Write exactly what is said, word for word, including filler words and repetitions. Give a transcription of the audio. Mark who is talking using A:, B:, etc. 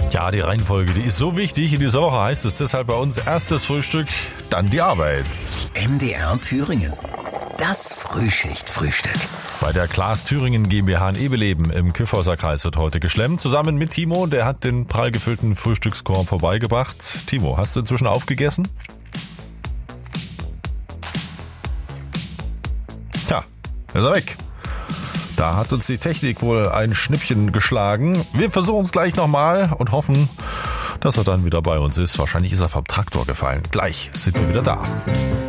A: Ja, die Reihenfolge, die ist so wichtig. In dieser Woche heißt es deshalb bei uns erstes Frühstück, dann die Arbeit.
B: M D R Thüringen. Das Frühschicht-Frühstück.
A: Bei der Klaas Thüringen GmbH in Ebeleben im Kyffhäuser Kreis wird heute geschlemmt. Zusammen mit Timo, der hat den prall gefüllten Frühstückskorb vorbeigebracht. Timo, hast du inzwischen aufgegessen? Tja, ist er weg. Da hat uns die Technik wohl ein Schnippchen geschlagen. Wir versuchen es gleich nochmal und hoffen, dass er dann wieder bei uns ist. Wahrscheinlich ist er vom Traktor gefallen. Gleich sind wir wieder da.